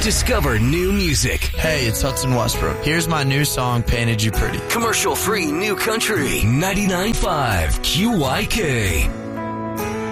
Discover new music. Hey, it's Hudson Westbrook. Here's my new song, Painted You Pretty. Commercial-free new country. 99.5 QYK.